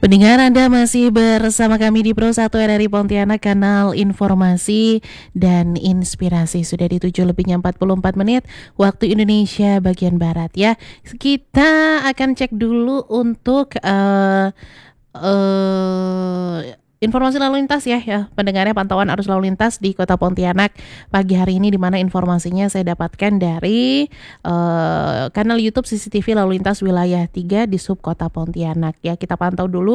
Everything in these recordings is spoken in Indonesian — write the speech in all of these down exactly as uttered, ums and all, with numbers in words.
Pendengar, Anda masih bersama kami di Pro satu R R I Pontianak, kanal informasi dan inspirasi. Sudah di tujuh lebihnya empat puluh empat menit waktu Indonesia bagian Barat ya. Kita akan cek dulu untuk uh, uh, informasi lalu lintas ya, ya pendengarnya, pantauan arus lalu lintas di Kota Pontianak pagi hari ini, di mana informasinya saya dapatkan dari uh, kanal YouTube C C T V Lalu Lintas Wilayah tiga di Sub Kota Pontianak ya. Kita pantau dulu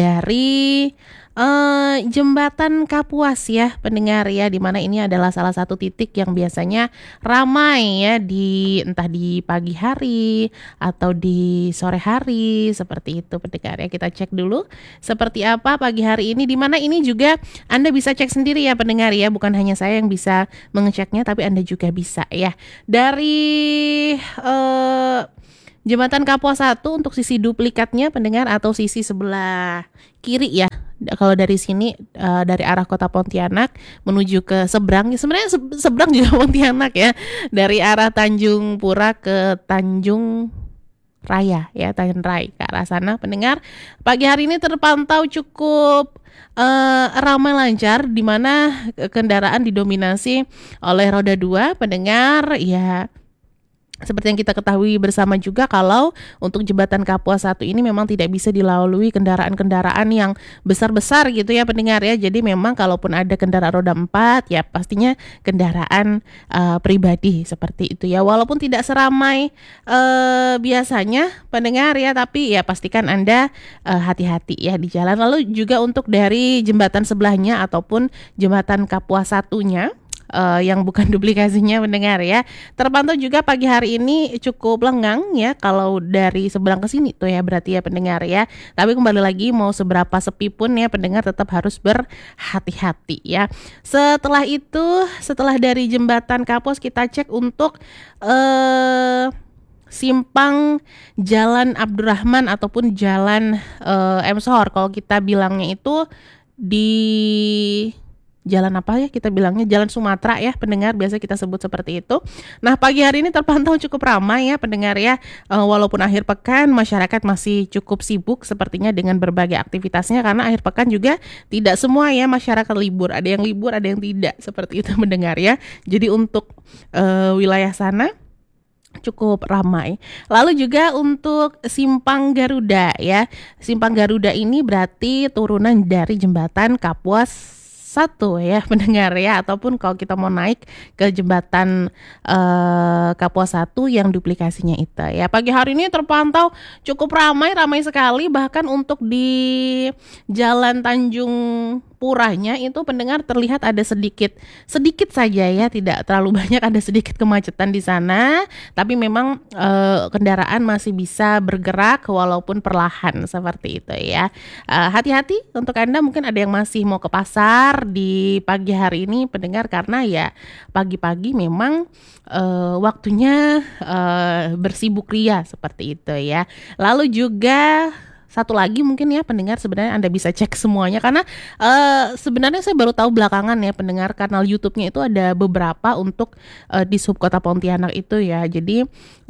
dari uh, Jembatan Kapuas ya pendengar ya, di mana ini adalah salah satu titik yang biasanya ramai ya di entah di pagi hari atau di sore hari seperti itu pendengar ya. Kita cek dulu seperti apa pagi hari ini, di mana ini juga Anda bisa cek sendiri ya pendengar ya, bukan hanya saya yang bisa mengeceknya tapi Anda juga bisa ya. Dari uh, Jembatan Kapuas satu untuk sisi duplikatnya pendengar, atau sisi sebelah kiri ya. Kalau dari sini uh, dari arah Kota Pontianak menuju ke seberang, ya sebenarnya se- seberang juga Pontianak ya, dari arah Tanjung Pura ke Tanjung Raya ya, Tanjung Rai ke arah sana pendengar. Pagi hari ini terpantau cukup uh, ramai lancar, di mana kendaraan didominasi oleh roda dua pendengar ya. Seperti yang kita ketahui bersama juga, kalau untuk Jembatan Kapuas satu ini memang tidak bisa dilalui kendaraan-kendaraan yang besar-besar gitu ya pendengar ya. Jadi memang kalaupun ada kendaraan roda empat ya pastinya kendaraan uh, pribadi seperti itu ya. Walaupun tidak seramai uh, biasanya pendengar ya, tapi ya pastikan Anda uh, hati-hati ya di jalan. Lalu juga untuk dari jembatan sebelahnya ataupun Jembatan Kapuas satunya, Uh, yang bukan duplikasinya mendengar ya, terpantau juga pagi hari ini cukup lengang ya kalau dari seberang ke sini tuh ya, berarti ya pendengar ya. Tapi kembali lagi, mau seberapa sepi pun ya pendengar tetap harus berhati-hati ya. Setelah itu, setelah dari Jembatan Kapuas, kita cek untuk uh, simpang Jalan Abdurrahman ataupun Jalan uh, M Sohor. Kalau kita bilangnya itu di jalan apa ya, kita bilangnya Jalan Sumatera ya pendengar, biasa kita sebut seperti itu. Nah pagi hari ini terpantau cukup ramai ya pendengar ya, e, walaupun akhir pekan masyarakat masih cukup sibuk sepertinya dengan berbagai aktivitasnya, karena akhir pekan juga tidak semua ya masyarakat libur, ada yang libur ada yang tidak seperti itu mendengar ya. Jadi untuk e, wilayah sana cukup ramai. Lalu juga untuk Simpang Garuda ya, Simpang Garuda ini berarti turunan dari Jembatan Kapuas satu ya pendengar ya, ataupun kalau kita mau naik ke Jembatan uh, Kapuas satu yang duplikasinya itu ya. Pagi hari ini terpantau cukup ramai, ramai sekali, bahkan untuk di Jalan Tanjung Puranya itu pendengar terlihat ada sedikit sedikit saja ya, tidak terlalu banyak, ada sedikit kemacetan di sana, tapi memang uh, kendaraan masih bisa bergerak walaupun perlahan seperti itu ya. Uh, hati-hati untuk Anda mungkin ada yang masih mau ke pasar di pagi hari ini pendengar, karena ya pagi-pagi memang uh, waktunya uh, bersibuk ria seperti itu ya. Lalu juga satu lagi mungkin ya pendengar, sebenarnya Anda bisa cek semuanya, karena uh, sebenarnya saya baru tahu belakangan ya pendengar, kanal YouTube-nya itu ada beberapa untuk uh, di Sub Kota Pontianak itu ya. Jadi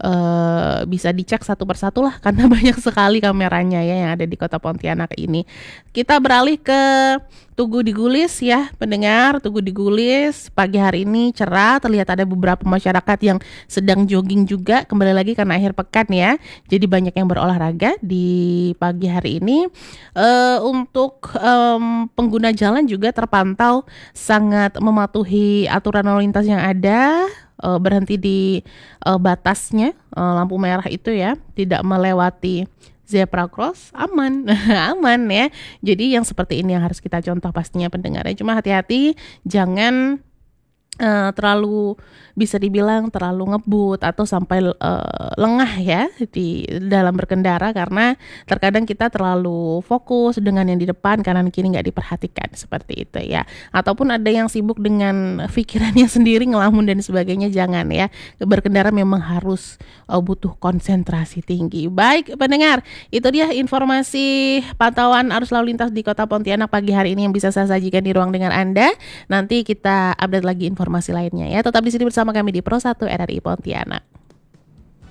uh, bisa dicek satu persatu lah, karena banyak sekali kameranya ya yang ada di Kota Pontianak ini. Kita beralih ke Tugu di Gulis ya pendengar. Tugu di Gulis pagi hari ini cerah, terlihat ada beberapa masyarakat yang sedang jogging juga, kembali lagi karena akhir pekan ya, jadi banyak yang berolahraga di pagi hari ini. Uh, untuk um, pengguna jalan juga terpantau sangat mematuhi aturan lalu lintas yang ada, uh, berhenti di uh, batasnya, uh, lampu merah itu ya, tidak melewati zebra cross, aman, aman ya. Jadi yang seperti ini yang harus kita contoh pastinya pendengar ya. Cuma hati-hati, jangan uh, terlalu, bisa dibilang terlalu ngebut atau sampai uh, lengah ya di dalam berkendara, karena terkadang kita terlalu fokus dengan yang di depan, kanan kiri nggak diperhatikan seperti itu ya. Ataupun ada yang sibuk dengan pikirannya sendiri, ngelamun dan sebagainya, jangan ya. Berkendara memang harus uh, butuh konsentrasi tinggi. Baik pendengar, itu dia informasi pantauan arus lalu lintas di Kota Pontianak pagi hari ini yang bisa saya sajikan di ruang dengar Anda. Nanti kita update lagi informasi lainnya ya. Tetap di sini bersama kami di Pro satu R R I Pontianak.